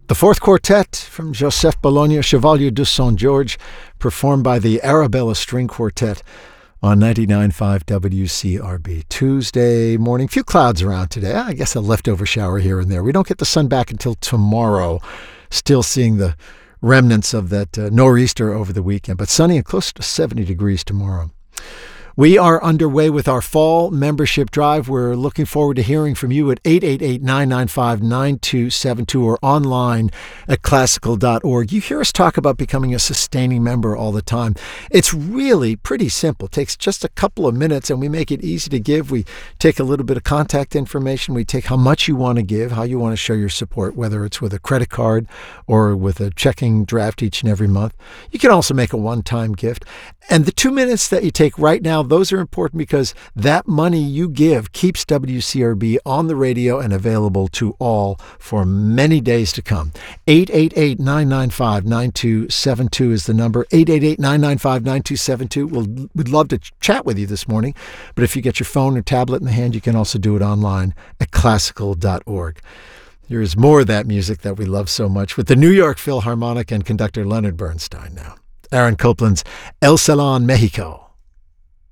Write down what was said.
The fourth quartet from Joseph Bologna, Chevalier de Saint-Georges, performed by the Arabella String Quartet on 99.5 WCRB. Tuesday morning, few clouds around today. I guess a leftover shower here and there. We don't get the sun back until tomorrow. Still seeing the remnants of that nor'easter over the weekend, but sunny and close to 70 degrees tomorrow. We are underway with our fall membership drive. We're looking forward to hearing from you at 888-995-9272 or online at classical.org. You hear us talk about becoming a sustaining member all the time. It's really pretty simple. It takes just a couple of minutes and we make it easy to give. We take a little bit of contact information. We take how much you want to give, how you want to show your support, whether it's with a credit card or with a checking draft each and every month. You can also make a one-time gift. And the 2 minutes that you take right now, those are important because that money you give keeps WCRB on the radio and available to all for many days to come. 888-995-9272 is the number. 888-995-9272. We'd love to chat with you this morning. But if you get your phone or tablet in the hand, you can also do it online at classical.org. Here's more of that music that we love so much with the New York Philharmonic and conductor Leonard Bernstein now. Aaron Copland's El Salon, Mexico.